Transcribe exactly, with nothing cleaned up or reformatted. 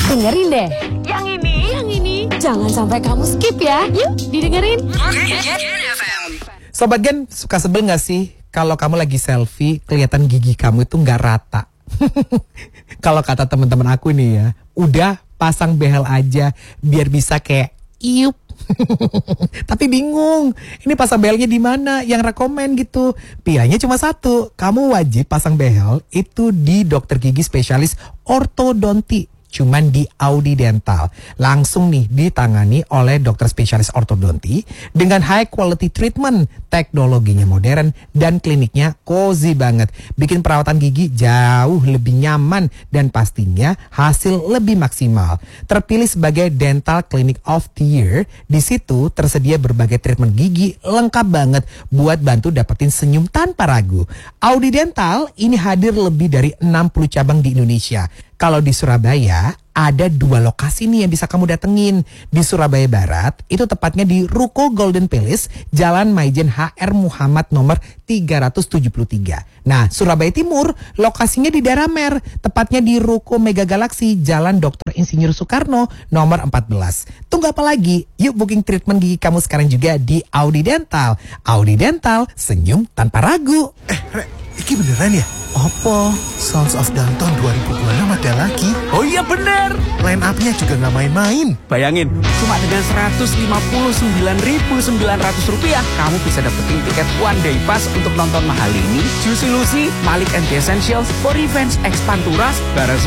Dengerin deh. Yang ini, yang ini. Jangan sampai kamu skip ya. Yuk, didengerin. Sobat Gen, suka sebel gak sih kalau kamu lagi selfie, kelihatan gigi kamu itu gak rata? Kalau kata teman-teman aku nih ya, udah pasang behel aja biar bisa kayak iup. Tapi bingung, ini pasang behelnya di mana? Yang rekomen gitu. Pilihannya cuma satu, kamu wajib pasang behel itu di dokter gigi spesialis ortodonti. Cuman di Audi Dental. Langsung nih ditangani oleh dokter spesialis ortodonti dengan high quality treatment. Teknologinya modern dan kliniknya cozy banget. Bikin perawatan gigi jauh lebih nyaman dan pastinya hasil lebih maksimal. Terpilih sebagai Dental Clinic of the Year. Di situ tersedia berbagai treatment gigi lengkap banget buat bantu dapetin senyum tanpa ragu. Audi Dental ini hadir lebih dari enam puluh cabang di Indonesia. Kalau di Surabaya, ada dua lokasi nih yang bisa kamu datengin. Di Surabaya Barat, itu tepatnya di Ruko Golden Palace, Jalan Maijen H R Muhammad nomor tiga ratus tujuh puluh tiga. Nah, Surabaya Timur, lokasinya di Daramer, tepatnya di Ruko Mega Galaxy, Jalan Doktor Insinyur Soekarno nomor empat belas. Tunggu apa lagi? Yuk booking treatment gigi kamu sekarang juga di Audi Dental. Audi Dental, senyum tanpa ragu. Eh, Rek, iki beneran ya? Oppo Sounds of Downtown dua ribu dua puluh enam ada lagi. Oh iya bener. Line up-nya juga gak main-main. Bayangin, cuma dengan seratus lima puluh sembilan ribu sembilan ratus rupiah kamu bisa dapetin tiket one day pass untuk nonton Mahalini, Juicy Lucy, Malik and the Essentials, For Revenge, X Panturas, bareng